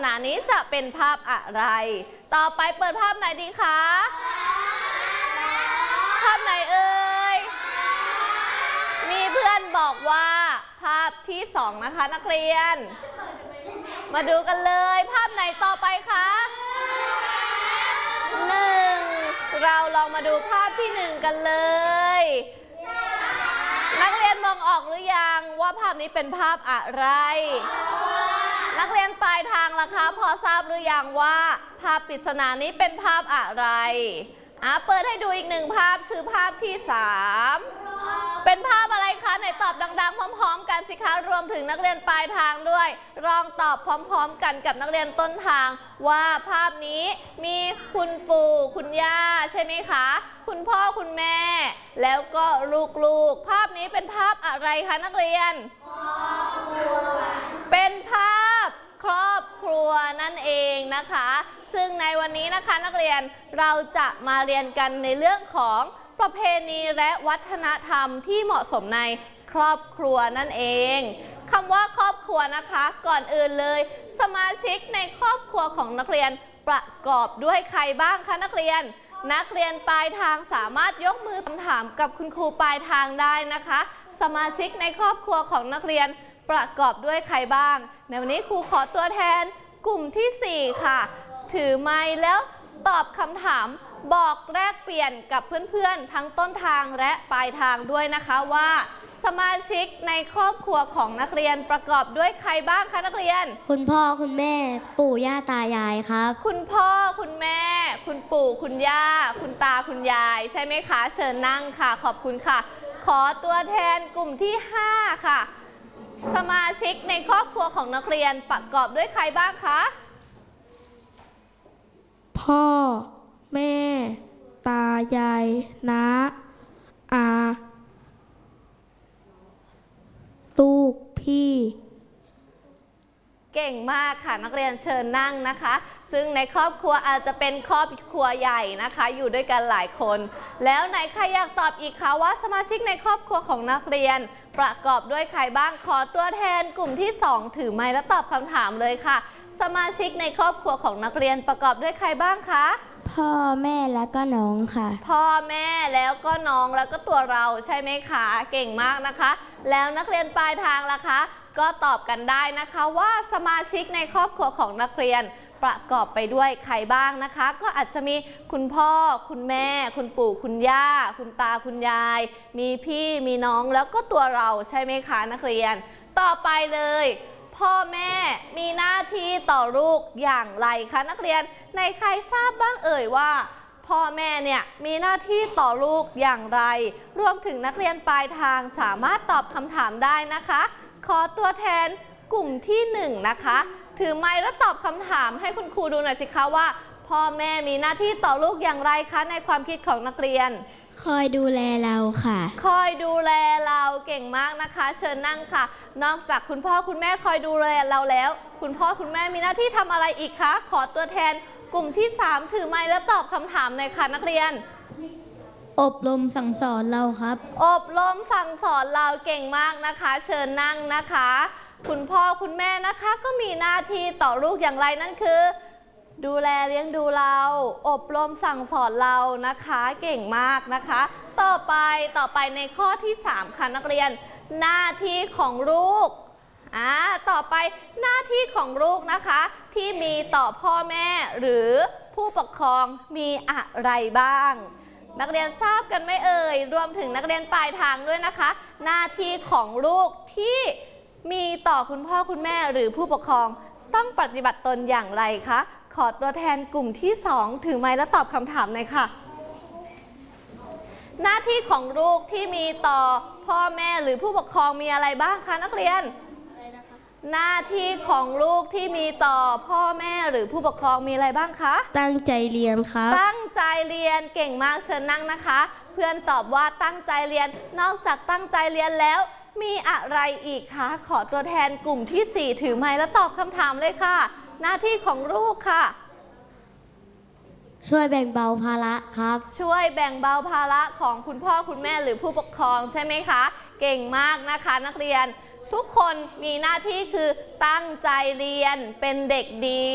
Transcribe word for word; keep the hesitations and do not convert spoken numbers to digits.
นานี้จะเป็นภาพอะไรต่อไปเปิดภาพไหนดีคะภาพไหนเอ่ยมีเพื่อนบอกว่าภาพที่สองนะคะนักเรียนมาดูกันเลยภาพไหนต่อไปคะหนึ่งเราลองมาดูภาพที่หนึ่งกันเลยนักเรียนมองออกหรือยังว่าภาพนี้เป็นภาพอะไรนักเรียนปลายทางล่ะคะพอทราบหรือยังว่าภาพปริศนานี้เป็นภาพอะไรอ่ะเปิดให้ดูอีกหนึ่งภาพคือภาพที่สามเป็นภาพอะไรคะไหนตอบดังๆพร้อมๆกันสิคะรวมถึงนักเรียนปลายทางด้วยลองตอบพร้อมๆกันกับนักเรียนต้นทางว่าภาพนี้มีคุณปู่คุณย่าใช่ไหมคะคุณพ่อคุณแม่แล้วก็ลูกๆภาพนี้เป็นภาพอะไรคะนักเรียนเป็นภาพครอบครัวนั่นเองนะคะซึ่งในวันนี้นะคะนักเรียนเราจะมาเรียนกันในเรื่องของประเพณีและวัฒนธรรมที่เหมาะสมในครอบครัวนั่นเองคำว่าครอบครัวนะคะก่อนอื่นเลยสมาชิกในครอบครัวของนักเรียนประกอบด้วยใครบ้างคะนักเรียนนักเรียนปลายทางสามารถยกมือคำถามกับคุณครูปลายทางได้นะคะสมาชิกในครอบครัวของนักเรียนประกอบด้วยใครบ้างในวันนี้ครูขอตัวแทนกลุ่มที่สี่ค่ะถือไมค์แล้วตอบคำถามบอกแลกเปลี่ยนกับเพื่อนๆทั้งต้นทางและปลายทางด้วยนะคะว่าสมาชิกในครอบครัวของนักเรียนประกอบด้วยใครบ้างคะนักเรียนคุณพ่อคุณแม่ปู่ย่าตายายครับคุณพ่อคุณแม่คุณปู่คุณย่าคุณตาคุณยายใช่ไหมคะเชิญนั่งค่ะขอบคุณค่ะขอตัวแทนกลุ่มที่ห้าค่ะสมาชิกในครอบครัวของนักเรียนประกอบด้วยใครบ้างคะพ่อแม่ตายายน้าอาลูกพี่เก่งมากค่ะนักเรียนเชิญนั่งนะคะซึ่งในครอบครัวอาจจะเป็นครอบครัวใหญ่นะคะอยู่ด้วยกันหลายคนแล้วไหนใครอยากตอบอีกคะว่าสมาชิกในครอบครัวของนักเรียนประกอบด้วยใครบ้างขอตัวแทนกลุ่มที่สองถือไมค์และตอบคำถามเลยค่ะสมาชิกในครอบครัวของนักเรียนประกอบด้วยใครบ้างคะพ่อแม่แล้วก็น้องค่ะพ่อแม่แล้วก็น้องแล้วก็ตัวเราใช่ไหมคะเก่งมากนะคะแล้วนักเรียนปลายทางล่ะคะก็ตอบกันได้นะคะว่าสมาชิกในครอบครัวของนักเรียนประกอบไปด้วยใครบ้างนะคะก็อาจจะมีคุณพ่อคุณแม่คุณปู่คุณย่าคุณตาคุณยายมีพี่มีน้องแล้วก็ตัวเราใช่ไหมคะนักเรียนต่อไปเลยพ่อแม่มีหน้าที่ต่อลูกอย่างไรคะนักเรียนในใครทราบบ้างเอ่ยว่าพ่อแม่เนี่ยมีหน้าที่ต่อลูกอย่างไรรวมถึงนักเรียนปลายทางสามารถตอบคำถามได้นะคะขอตัวแทนกลุ่มที่หนึ่งนะคะถือไมค์แล้วตอบคำถามให้คุณครูดูหน่อยสิคะว่าพ่อแม่มีหน้าที่ต่อลูกอย่างไรคะในความคิดของนักเรียนคอยดูแลเราค่ะคอยดูแลเราเก่งมากนะคะเชิญนั่งค่ะนอกจากคุณพ่อคุณแม่คอยดูแลเราแล้วคุณพ่อคุณแม่มีหน้าที่ทำอะไรอีกคะขอตัวแทนกลุ่มที่สามถือไมค์แล้วตอบคำถามหน่อยค่ะนักเรียนอบรมสั่งสอนเราครับอบรมสั่งสอนเราเก่งมากนะคะเชิญนั่งนะคะคุณพ่อคุณแม่นะคะก็มีหน้าที่ต่อลูกอย่างไรนั่นคือดูแลเลี้ยงดูเราอบรมสั่งสอนเรานะคะเก่งมากนะคะต่อไปต่อไปในข้อที่สามค่ะนักเรียนหน้าที่ของลูกอ่าต่อไปหน้าที่ของลูกนะคะที่มีต่อพ่อแม่หรือผู้ปกครองมีอะไรบ้างนักเรียนทราบกันไหมเอ่ยรวมถึงนักเรียนปลายทางด้วยนะคะหน้าที่ของลูกที่มีต่อคุณพ่อคุณแม่หรือผู้ปกครองต้องปฏิบัติตนอย่างไรคะขอตัวแทนกลุ่มที่สองถือไมค์และตอบคำถามหน่อยค่ะหน้าที่ของลูกที่มีต่อพ่อแม่หรือผู้ปกครองมีอะไรบ้างคะนักเรียนหน้าที่ของลูกที่มีต่อพ่อแม่หรือผู้ปกครองมีอะไรบ้างคะตั้งใจเรียนครับตั้งใจเรียนเก่งมากเชิญนั่งนะคะเพื่อนตอบว่าตั้งใจเรียนนอกจากตั้งใจเรียนแล้วมีอะไรอีกคะขอตัวแทนกลุ่มที่สี่ถือไมค์และตอบคำถามเลยค่ะหน้าที่ของลูกค่ะช่วยแบ่งเบาภาระครับช่วยแบ่งเบาภาระของคุณพ่อคุณแม่หรือผู้ปกครองใช่ไหมคะเก่งมากนะคะนักเรียนทุกคนมีหน้าที่คือตั้งใจเรียนเป็นเด็กดี